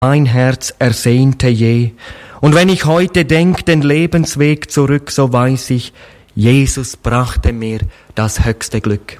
mein Herz ersehnte je. Und wenn ich heute denk den Lebensweg zurück, so weiß ich, Jesus brachte mir das höchste Glück.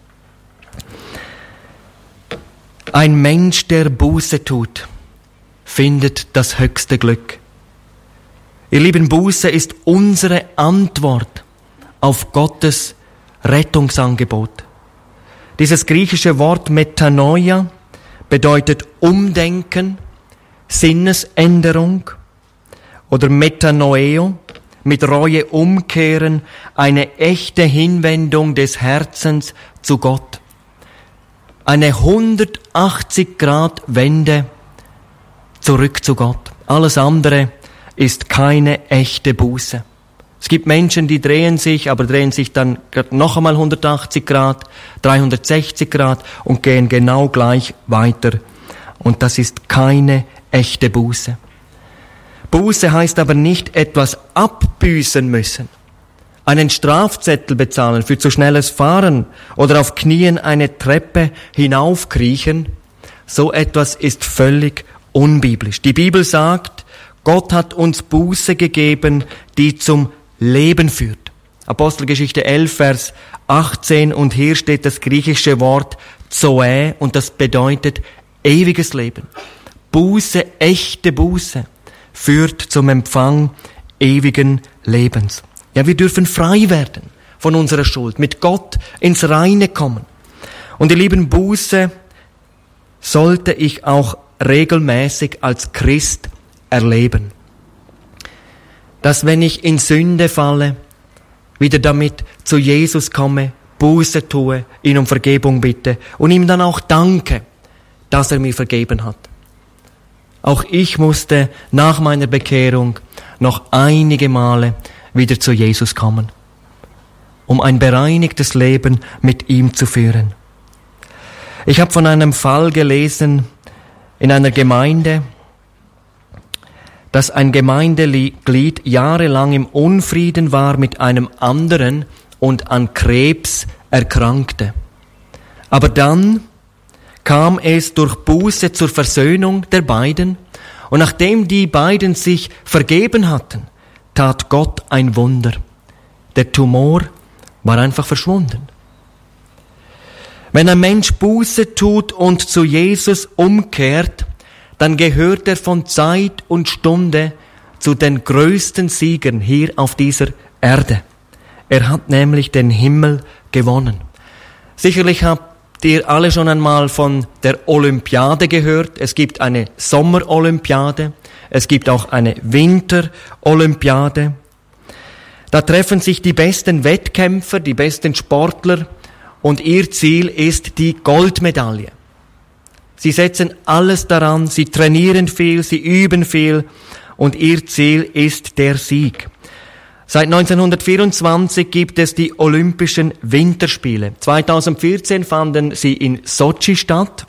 Ein Mensch, der Buße tut, findet das höchste Glück. Ihr Lieben, Buße ist unsere Antwort auf Gottes Rettungsangebot. Dieses griechische Wort Metanoia bedeutet Umdenken, Sinnesänderung oder Metanoeo, mit Reue umkehren, eine echte Hinwendung des Herzens zu Gott. Eine 180-Grad-Wende zurück zu Gott. Alles andere ist keine echte Buße. Es gibt Menschen, die drehen sich dann noch einmal 180 Grad, 360 Grad und gehen genau gleich weiter. Und das ist keine echte Buße. Buße heißt aber nicht etwas abbüßen müssen, einen Strafzettel bezahlen für zu schnelles Fahren oder auf Knien eine Treppe hinaufkriechen. So etwas ist völlig unbiblisch. Die Bibel sagt, Gott hat uns Buße gegeben, die zum Leben führt. Apostelgeschichte 11, Vers 18, und hier steht das griechische Wort Zoe und das bedeutet ewiges Leben. Buße, echte Buße, führt zum Empfang ewigen Lebens. Ja, wir dürfen frei werden von unserer Schuld, mit Gott ins Reine kommen. Und ihr lieben, Buße sollte ich auch regelmäßig als Christ erleben. Dass wenn ich in Sünde falle, wieder damit zu Jesus komme, Buße tue, ihn um Vergebung bitte und ihm dann auch danke, dass er mir vergeben hat. Auch ich musste nach meiner Bekehrung noch einige Male wieder zu Jesus kommen, um ein bereinigtes Leben mit ihm zu führen. Ich habe von einem Fall gelesen in einer Gemeinde, dass ein Gemeindeglied jahrelang im Unfrieden war mit einem anderen und an Krebs erkrankte. Aber dann kam es durch Buße zur Versöhnung der beiden, und nachdem die beiden sich vergeben hatten, tat Gott ein Wunder. Der Tumor war einfach verschwunden. Wenn ein Mensch Buße tut und zu Jesus umkehrt, dann gehört er von Zeit und Stunde zu den größten Siegern hier auf dieser Erde. Er hat nämlich den Himmel gewonnen. Sicherlich habt ihr alle schon einmal von der Olympiade gehört. Es gibt eine Sommerolympiade, es gibt auch eine Winterolympiade. Da treffen sich die besten Wettkämpfer, die besten Sportler, und ihr Ziel ist die Goldmedaille. Sie setzen alles daran, sie trainieren viel, sie üben viel und ihr Ziel ist der Sieg. Seit 1924 gibt es die Olympischen Winterspiele. 2014 fanden sie in Sotschi statt.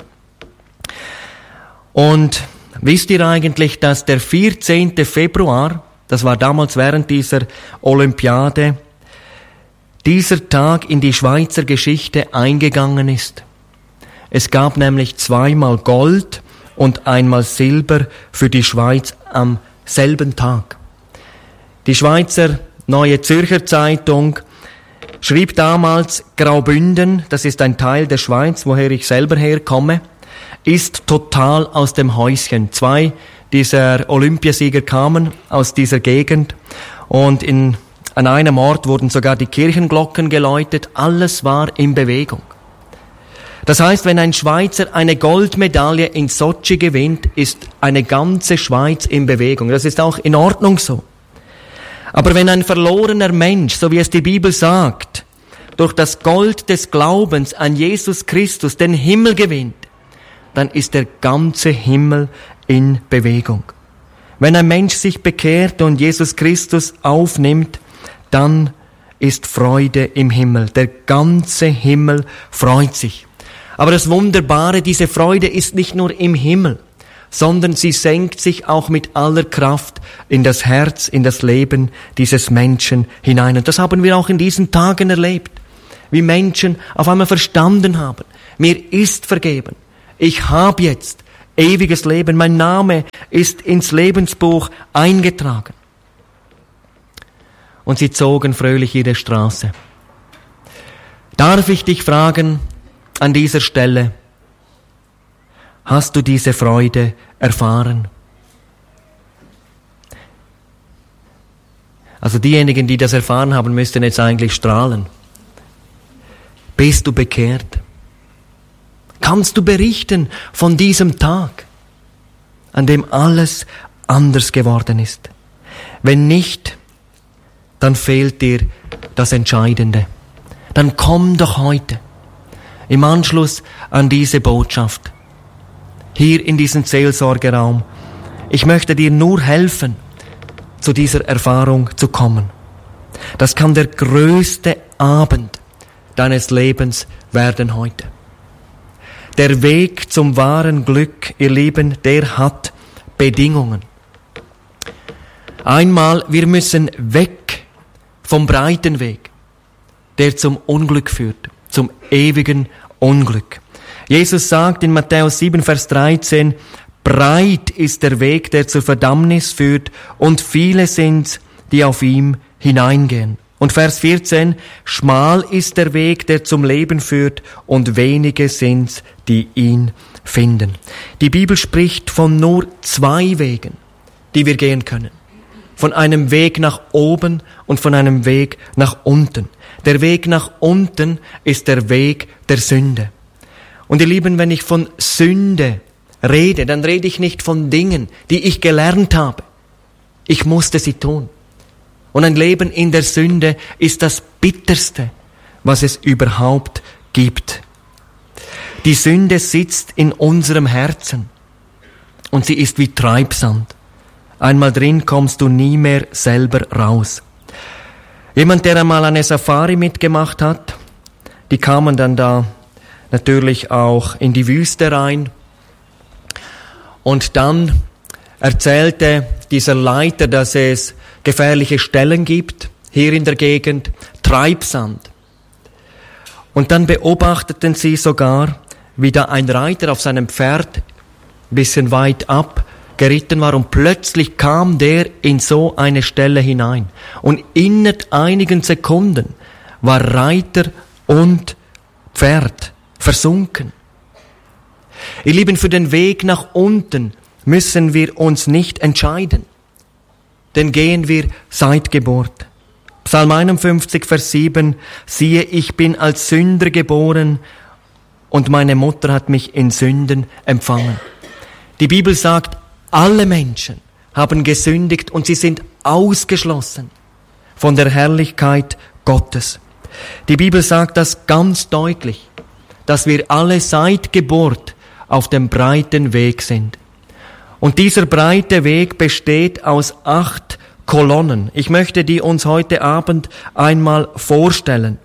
Und wisst ihr eigentlich, dass der 14. Februar, das war damals während dieser Olympiade, dieser Tag in die Schweizer Geschichte eingegangen ist? Es gab nämlich 2-mal Gold und 1-mal Silber für die Schweiz am selben Tag. Die Schweizer Neue Zürcher Zeitung schrieb damals, Graubünden, das ist ein Teil der Schweiz, woher ich selber herkomme, ist total aus dem Häuschen. 2 dieser Olympiasieger kamen aus dieser Gegend und an einem Ort wurden sogar die Kirchenglocken geläutet. Alles war in Bewegung. Das heißt, wenn ein Schweizer eine Goldmedaille in Sotschi gewinnt, ist eine ganze Schweiz in Bewegung. Das ist auch in Ordnung so. Aber wenn ein verlorener Mensch, so wie es die Bibel sagt, durch das Gold des Glaubens an Jesus Christus den Himmel gewinnt, dann ist der ganze Himmel in Bewegung. Wenn ein Mensch sich bekehrt und Jesus Christus aufnimmt, dann ist Freude im Himmel. Der ganze Himmel freut sich. Aber das Wunderbare, diese Freude ist nicht nur im Himmel, sondern sie senkt sich auch mit aller Kraft in das Herz, in das Leben dieses Menschen hinein. Und das haben wir auch in diesen Tagen erlebt, wie Menschen auf einmal verstanden haben, mir ist vergeben. Ich habe jetzt ewiges Leben. Mein Name ist ins Lebensbuch eingetragen. Und sie zogen fröhlich ihre Straße. Darf ich dich fragen, an dieser Stelle, hast du diese Freude erfahren? Also diejenigen, die das erfahren haben, müssten jetzt eigentlich strahlen. Bist du bekehrt? Kannst du berichten von diesem Tag, an dem alles anders geworden ist? Wenn nicht, dann fehlt dir das Entscheidende. Dann komm doch heute, im Anschluss an diese Botschaft, hier in diesen Seelsorgeraum. Ich möchte dir nur helfen, zu dieser Erfahrung zu kommen. Das kann der größte Abend deines Lebens werden heute. Der Weg zum wahren Glück, ihr Lieben, der hat Bedingungen. Einmal, wir müssen weg vom breiten Weg, der zum Unglück führt, zum ewigen Unglück. Jesus sagt in Matthäus 7, Vers 13, breit ist der Weg, der zur Verdammnis führt, und viele sind's, die auf ihm hineingehen. Und Vers 14, schmal ist der Weg, der zum Leben führt, und wenige sind's, die ihn finden. Die Bibel spricht von nur 2 Wegen, die wir gehen können. Von einem Weg nach oben und von einem Weg nach unten. Der Weg nach unten ist der Weg der Sünde. Und ihr Lieben, wenn ich von Sünde rede, dann rede ich nicht von Dingen, die ich gelernt habe. Ich musste sie tun. Und ein Leben in der Sünde ist das Bitterste, was es überhaupt gibt. Die Sünde sitzt in unserem Herzen und sie ist wie Treibsand. Einmal drin kommst du nie mehr selber raus. Jemand, der einmal eine Safari mitgemacht hat, die kamen dann da natürlich auch in die Wüste rein. Und dann erzählte dieser Leiter, dass es gefährliche Stellen gibt, hier in der Gegend, Treibsand. Und dann beobachteten sie sogar, wie da ein Reiter auf seinem Pferd ein bisschen weit ab geritten war und plötzlich kam der in so eine Stelle hinein. Und innerhalb einigen Sekunden war Reiter und Pferd versunken. Ihr Lieben, für den Weg nach unten müssen wir uns nicht entscheiden. Denn gehen wir seit Geburt. Psalm 51, Vers 7, siehe, ich bin als Sünder geboren und meine Mutter hat mich in Sünden empfangen. Die Bibel sagt, alle Menschen haben gesündigt und sie sind ausgeschlossen von der Herrlichkeit Gottes. Die Bibel sagt das ganz deutlich, dass wir alle seit Geburt auf dem breiten Weg sind. Und dieser breite Weg besteht aus 8 Kolonnen. Ich möchte die uns heute Abend einmal vorstellen.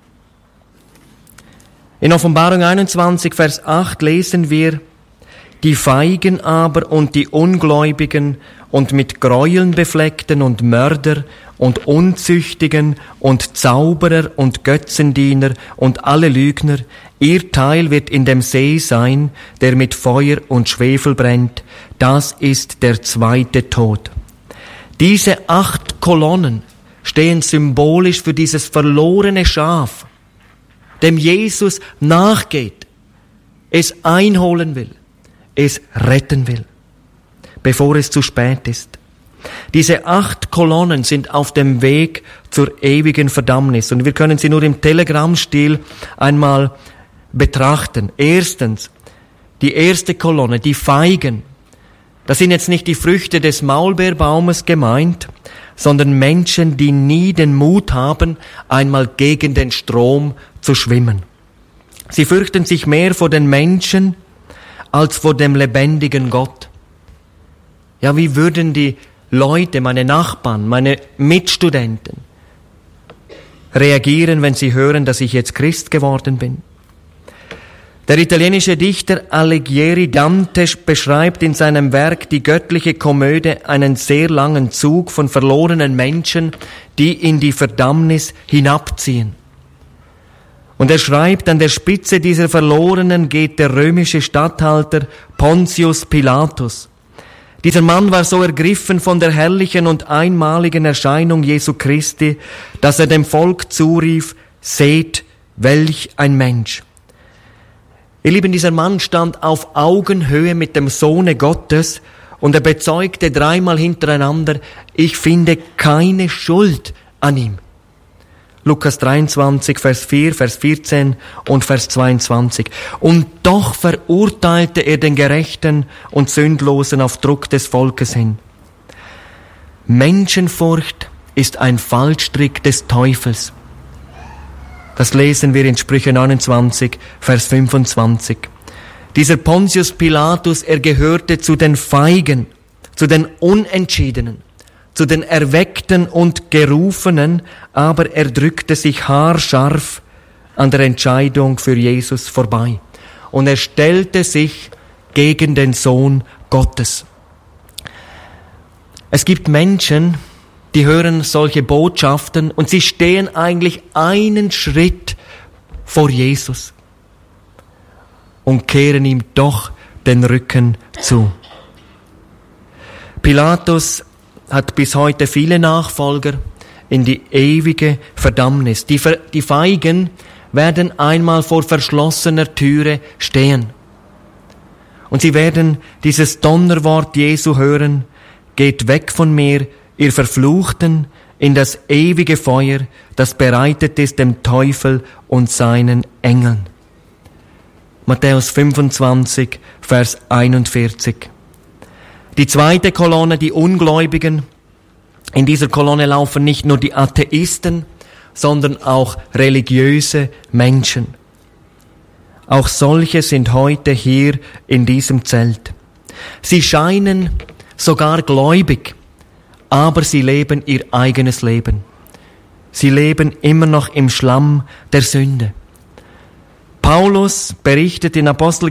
In Offenbarung 21, Vers 8 lesen wir, die Feigen aber und die Ungläubigen und mit Gräueln befleckten und Mörder und Unzüchtigen und Zauberer und Götzendiener und alle Lügner, ihr Teil wird in dem See sein, der mit Feuer und Schwefel brennt. Das ist der 2. Tod. Diese 8 Kolonnen stehen symbolisch für dieses verlorene Schaf, dem Jesus nachgeht, es einholen will, es retten will, bevor es zu spät ist. Diese 8 Kolonnen sind auf dem Weg zur ewigen Verdammnis und wir können sie nur im Telegrammstil einmal betrachten. Erstens, die erste Kolonne, die Feigen. Das sind jetzt nicht die Früchte des Maulbeerbaumes gemeint, sondern Menschen, die nie den Mut haben, einmal gegen den Strom zu schwimmen. Sie fürchten sich mehr vor den Menschen als vor dem lebendigen Gott. Ja, wie würden die Leute, meine Nachbarn, meine Mitstudenten reagieren, wenn sie hören, dass ich jetzt Christ geworden bin? Der italienische Dichter Alighieri Dante beschreibt in seinem Werk Die göttliche Komödie einen sehr langen Zug von verlorenen Menschen, die in die Verdammnis hinabziehen. Und er schreibt, an der Spitze dieser Verlorenen geht der römische Statthalter Pontius Pilatus. Dieser Mann war so ergriffen von der herrlichen und einmaligen Erscheinung Jesu Christi, dass er dem Volk zurief, seht, welch ein Mensch. Ihr Lieben, dieser Mann stand auf Augenhöhe mit dem Sohne Gottes und er bezeugte dreimal hintereinander, ich finde keine Schuld an ihm. Lukas 23, Vers 4, Vers 14 und Vers 22. Und doch verurteilte er den Gerechten und Sündlosen auf Druck des Volkes hin. Menschenfurcht ist ein Fallstrick des Teufels. Das lesen wir in Sprüche 29, Vers 25. Dieser Pontius Pilatus, er gehörte zu den Feigen, zu den Unentschiedenen, zu den Erweckten und Gerufenen, aber er drückte sich haarscharf an der Entscheidung für Jesus vorbei. Und er stellte sich gegen den Sohn Gottes. Es gibt Menschen, die hören solche Botschaften und sie stehen eigentlich einen Schritt vor Jesus und kehren ihm doch den Rücken zu. Pilatus hat bis heute viele Nachfolger in die ewige Verdammnis. Die Feigen werden einmal vor verschlossener Türe stehen. Und sie werden dieses Donnerwort Jesu hören, geht weg von mir, ihr Verfluchten, in das ewige Feuer, das bereitet ist dem Teufel und seinen Engeln. Matthäus 25, Vers 41. Die zweite Kolonne, die Ungläubigen. In dieser Kolonne laufen nicht nur die Atheisten, sondern auch religiöse Menschen. Auch solche sind heute hier in diesem Zelt. Sie scheinen sogar gläubig, aber sie leben ihr eigenes Leben. Sie leben immer noch im Schlamm der Sünde. Paulus berichtet in